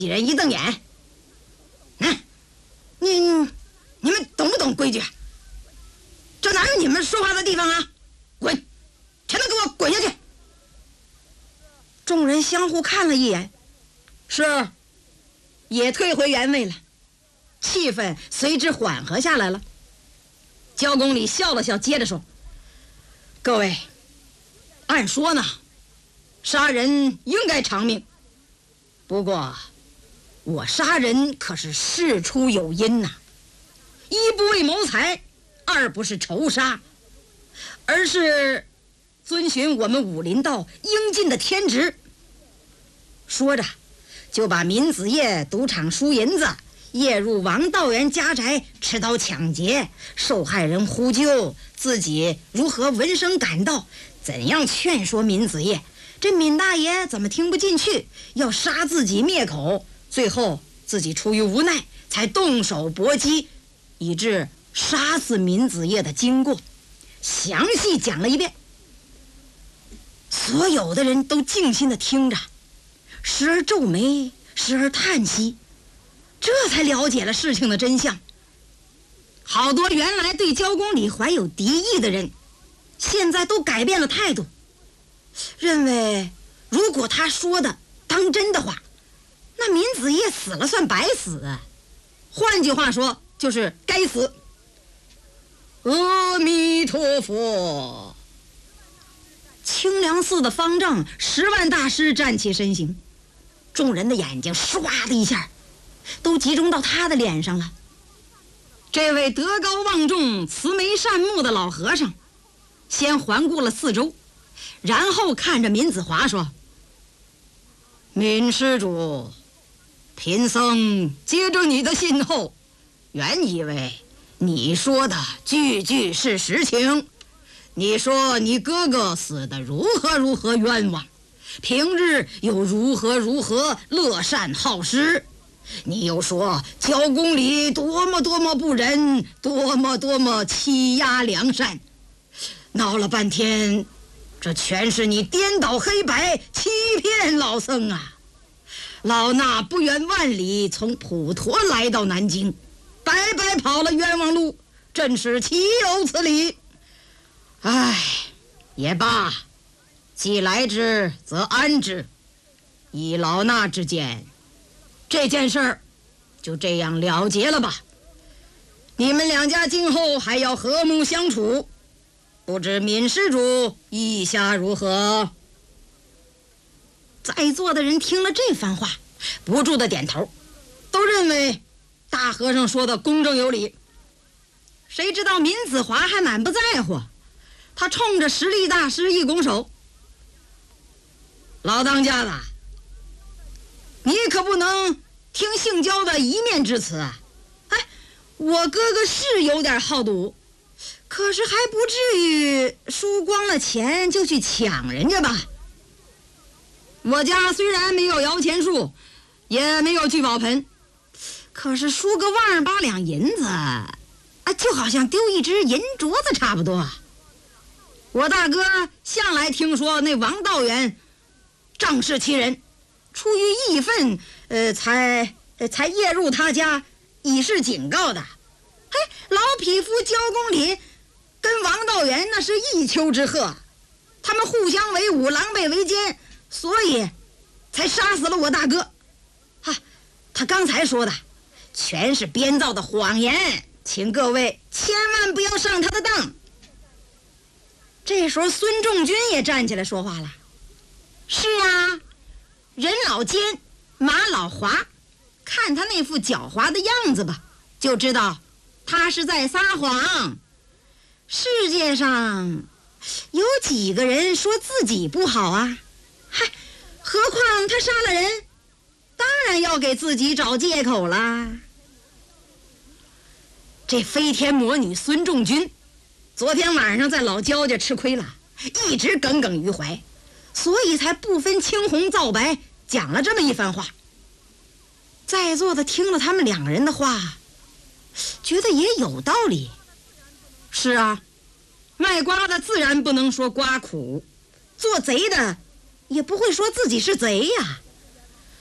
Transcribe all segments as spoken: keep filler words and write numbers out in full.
几人一瞪眼，嗯，你你们懂不懂规矩？这哪有你们说话的地方啊！滚，全都给我滚下去！众人相互看了一眼，是，也退回原位了，气氛随之缓和下来了。焦公礼笑了笑，接着说：“各位，按说呢，杀人应该偿命，不过我杀人可是事出有因呐、啊，一不为谋财，二不是仇杀，而是遵循我们武林道应尽的天职。”说着，就把闵子夜赌场输银子，夜入王道元家宅持刀抢劫，受害人呼救，自己如何闻声赶到，怎样劝说闵子夜，这闵大爷怎么听不进去，要杀自己灭口，最后自己出于无奈才动手搏击，以致杀死闵子夜的经过，详细讲了一遍。所有的人都静心地听着，时而皱眉，时而叹息，这才了解了事情的真相。好多原来对焦公礼怀有敌意的人，现在都改变了态度，认为如果他说的当真的话，那闵子夜死了算白死，换句话说就是该死。阿弥陀佛！清凉寺的方丈十万大师站起身形，众人的眼睛唰的一下都集中到他的脸上了。这位德高望重、慈眉善目的老和尚先环顾了四周，然后看着闵子华说：“闵施主，贫僧接着你的信后，原以为你说的句句是实情。你说你哥哥死得如何如何冤枉，平日又如何如何乐善好施，你又说焦公礼多么多么不仁，多么多么欺压良善，闹了半天，这全是你颠倒黑白，欺骗老僧啊！老衲不远万里从普陀来到南京，白白跑了冤枉路，真是岂有此理！唉，也罢，既来之则安之，以老衲之见，这件事儿就这样了结了吧。你们两家今后还要和睦相处，不知闵施主意下如何？在座的人听了这番话，不住的点头，都认为大和尚说的公正有理。谁知道闵子华还满不在乎，他冲着实力大师一拱手：“老当家的，你可不能听姓焦的一面之词啊！哎，我哥哥是有点好赌，可是还不至于输光了钱就去抢人家吧？我家虽然没有摇钱树，也没有聚宝盆，可是输个万儿八两银子啊，就好像丢一只银镯子差不多。我大哥向来听说那王道元仗势欺人，出于义愤，呃，才、呃、才夜入他家，以示警告的。嘿，老匹夫焦公礼跟王道元那是一丘之貉，他们互相为伍，狼狈为奸，所以才杀死了我大哥。哈、啊，他刚才说的全是编造的谎言，请各位千万不要上他的当。这时候孙仲军也站起来说话了：“是啊，人老奸，马老滑，看他那副狡猾的样子吧，就知道他是在撒谎。世界上有几个人说自己不好啊？嗨，何况他杀了人，当然要给自己找借口啦。”这飞天魔女孙仲军昨天晚上在老焦家吃亏了，一直耿耿于怀，所以才不分青红皂白讲了这么一番话。在座的听了他们两个人的话，觉得也有道理。是啊，卖瓜的自然不能说瓜苦，做贼的也不会说自己是贼呀。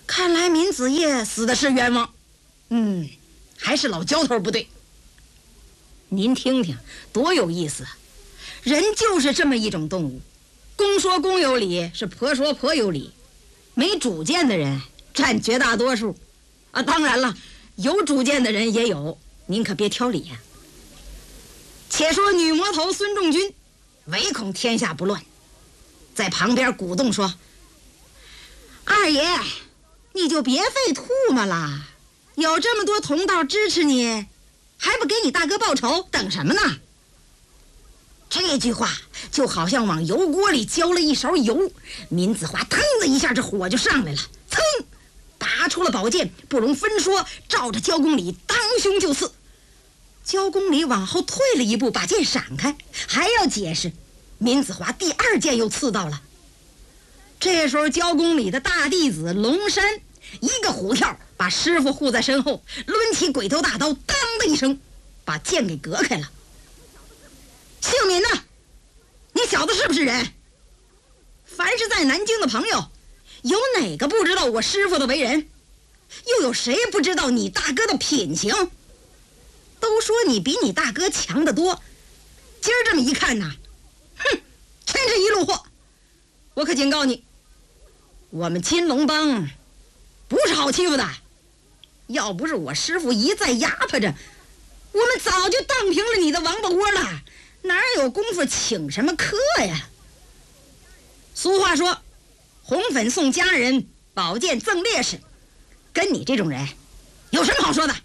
看来闵子业死的是冤枉。嗯，还是老焦头不对。您听听，多有意思啊！人就是这么一种动物，公说公有理，是婆说婆有理。没主见的人占绝大多数啊，当然了，有主见的人也有，您可别挑理呀、啊。且说女魔头孙仲君唯恐天下不乱，在旁边鼓动说：“二爷，你就别费唾沫啦，有这么多同道支持你，还不给你大哥报仇，等什么呢？”这句话就好像往油锅里浇了一勺油，闵子华腾的一下，这火就上来了，噌，拔出了宝剑，不容分说，照着焦公礼当胸就刺。焦公礼往后退了一步，把剑闪开，还要解释，闵子华第二剑又刺到了。这时候焦公礼的大弟子龙山一个虎跳，把师傅护在身后，抡起鬼头大刀，当的一声把剑给隔开了。姓闵呢？你小子是不是人？凡是在南京的朋友，有哪个不知道我师傅的为人？又有谁不知道你大哥的品行？都说你比你大哥强得多，今儿这么一看呐，哼，真是一路货。我可警告你，我们金龙帮不是好欺负的，要不是我师傅一再压迫着，我们早就荡平了你的王八窝了，哪有功夫请什么客呀？俗话说，红粉送家人，宝剑赠烈士，跟你这种人有什么好说的？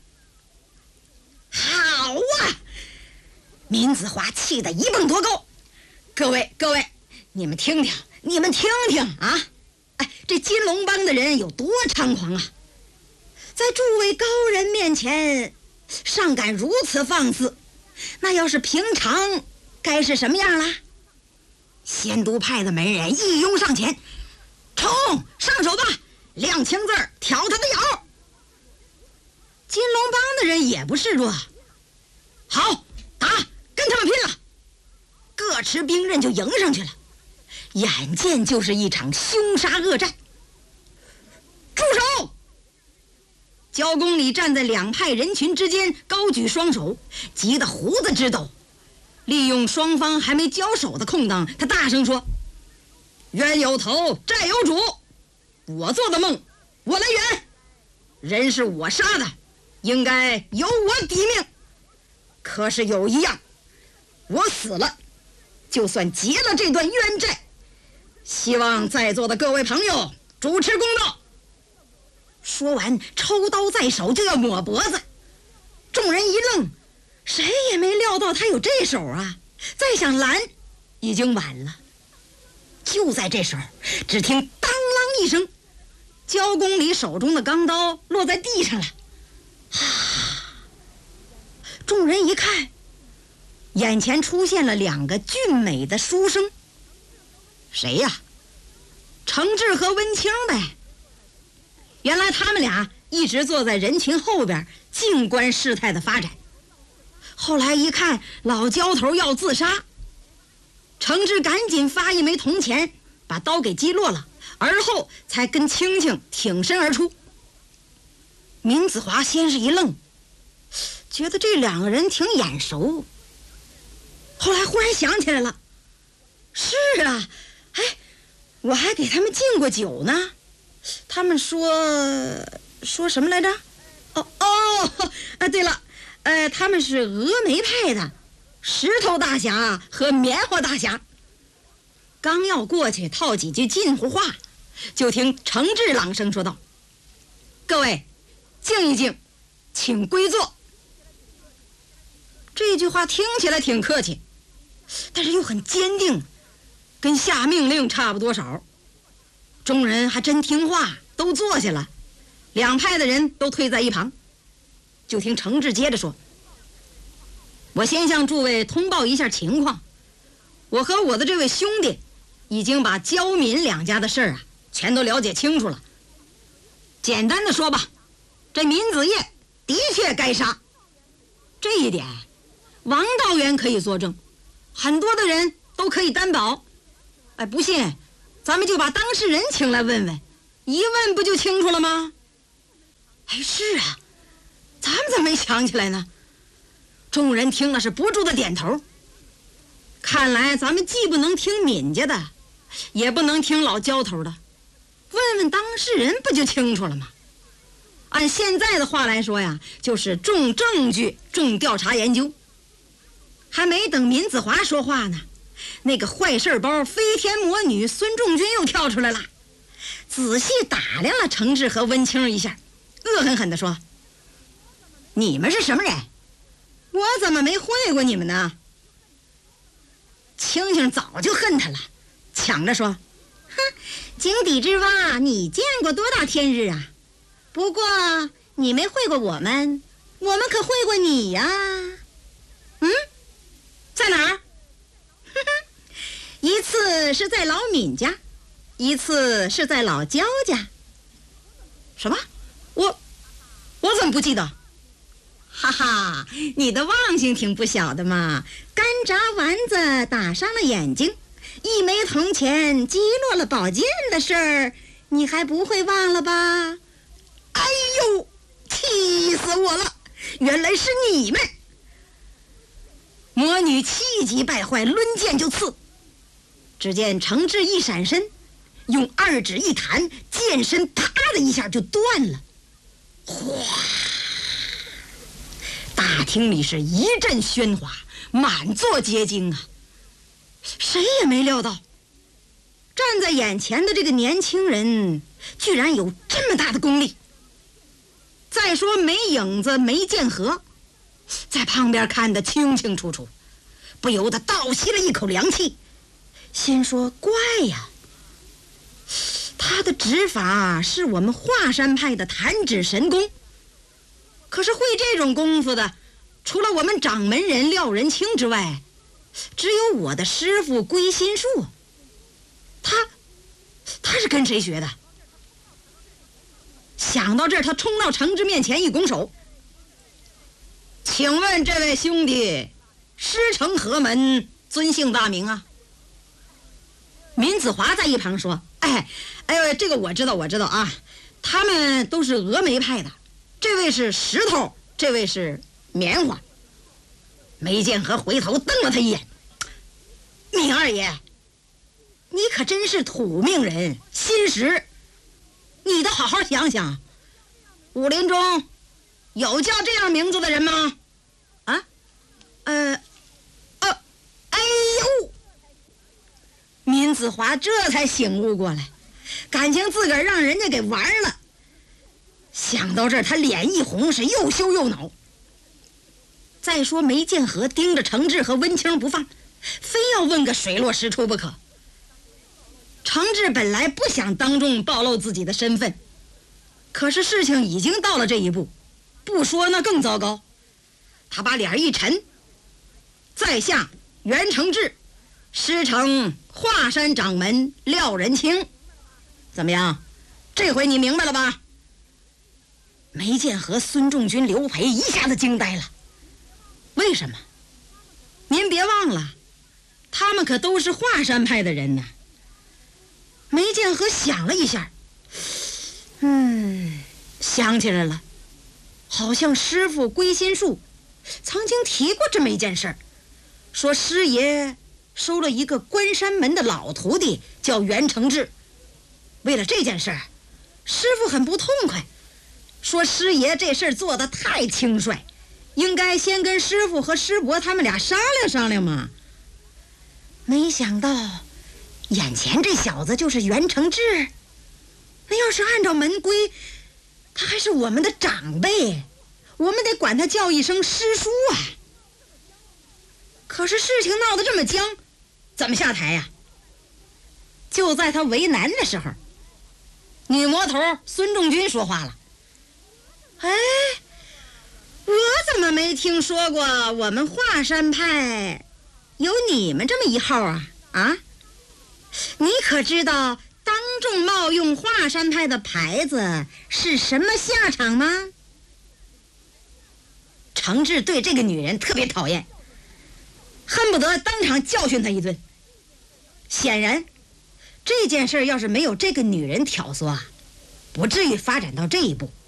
好啊！闵子华气得一蹦多高。各位各位，你们听听，你们听听啊！哎，这金龙帮的人有多猖狂啊！在诸位高人面前，尚敢如此放肆，那要是平常，该是什么样啦？仙都派的门人一拥上前，冲，上手吧！亮青字儿，挑他的咬。金龙帮的人也不示弱，好，打，跟他们拼了！各持兵刃就迎上去了，眼见就是一场凶杀恶战。住手！焦公礼站在两派人群之间，高举双手，急得胡子直抖。利用双方还没交手的空档，他大声说：“冤有头，债有主，我做的梦，我来圆。人是我杀的，应该由我抵命。可是有一样，我死了，就算结了这段冤债。希望在座的各位朋友主持公道。”说完，抽刀在手，就要抹脖子。众人一愣，谁也没料到他有这手啊！再想拦，已经晚了。就在这时候，只听当啷一声，焦公礼手中的钢刀落在地上了。哈！众人一看，眼前出现了两个俊美的书生。谁呀？程志和温清呗。原来他们俩一直坐在人群后边，静观事态的发展。后来一看老焦头要自杀，程志赶紧发一枚铜钱，把刀给击落了，而后才跟青青挺身而出。闵子华先是一愣，觉得这两个人挺眼熟，后来忽然想起来了，是啊，哎，我还给他们敬过酒呢。他们说说什么来着？哦哦，啊，对了，呃，他们是峨眉派的，石头大侠和棉花大侠。刚要过去套几句近乎话，就听程志朗声说道：“各位，静一静，请归坐。”这句话听起来挺客气，但是又很坚定，跟下命令差不多少。众人还真听话，都坐下了，两派的人都退在一旁。就听程志接着说：“我先向诸位通报一下情况，我和我的这位兄弟已经把焦闵两家的事儿啊全都了解清楚了。简单的说吧，这闵子业的确该杀，这一点王道员可以作证，很多的人都可以担保。哎，不信咱们就把当事人请来问问， 一问不就清楚了吗？哎，是啊，咱们怎么没想起来呢？众人听了是不住的点头。看来咱们既不能听闵家的，也不能听老焦头的，问问当事人不就清楚了吗？按现在的话来说呀，就是重证据重调查研究。还没等闵子华说话呢，那个坏事包飞天魔女孙仲军又跳出来了，仔细打量了程志和温清一下，恶狠狠地说：你们是什么人？我怎么没会过你们呢？青青早就恨他了，抢着说：哼，井底之蛙，你见过多大天日啊？不过你没会过我们，我们可会过你呀。嗯，在哪儿？一次是在老闵家，一次是在老焦家。什么？我我怎么不记得？哈哈，你的忘性挺不小的嘛！干炸丸子打伤了眼睛，一枚铜钱击落了宝剑的事儿，你还不会忘了吧？哎呦，气死我了！原来是你们！魔女气急败坏，抡剑就刺。只见程志一闪身，用二指一弹，剑身啪的一下就断了。哗！大厅里是一阵喧哗，满座皆惊啊！谁也没料到，站在眼前的这个年轻人居然有这么大的功力。再说梅影子、梅剑河在旁边看得清清楚楚，不由得倒吸了一口凉气，心说怪呀，他的指法是我们华山派的弹指神功，可是会这种功夫的，除了我们掌门人廖仁清之外，只有我的师傅归心术。他他是跟谁学的？想到这儿，他冲到程志面前一拱手：请问这位兄弟师承何门，尊姓大名啊？闵子华在一旁说：哎哎呦，这个我知道我知道啊，他们都是峨眉派的，这位是石头，这位是棉花。梅剑河回头瞪了他一眼：闵二爷，你可真是土命人，心实，你得好好想想，武林中有叫这样名字的人吗？啊？呃呃哎呦！闵子华这才醒悟过来，感情自个儿让人家给玩了。想到这儿，他脸一红，是又羞又恼。再说梅剑河盯着程志和温清不放，非要问个水落石出不可。程志本来不想当众暴露自己的身份，可是事情已经到了这一步，不说那更糟糕。他把脸一沉：在下袁承志，师承华山掌门廖仁清。怎么样，这回你明白了吧？梅剑河、孙仲军、刘培一下子惊呆了。为什么？您别忘了，他们可都是华山派的人呢。梅剑河想了一下，嗯，想起来了，好像师傅归心术曾经提过这么一件事儿，说师爷收了一个关山门的老徒弟，叫袁承志。为了这件事儿，师傅很不痛快，说师爷这事儿做得太轻率，应该先跟师傅和师伯他们俩商量商量嘛。没想到眼前这小子就是袁承志，那要是按照门规，他还是我们的长辈，我们得管他叫一声师叔啊。可是事情闹得这么僵，怎么下台呀？就在他为难的时候，女魔头孙仲军说话了：哎，我怎么没听说过我们华山派有你们这么一号啊？啊，你可知道当众冒用华山派的牌子是什么下场吗？程志对这个女人特别讨厌，恨不得当场教训她一顿。显然这件事要是没有这个女人挑唆啊， 不至于发展到这一步。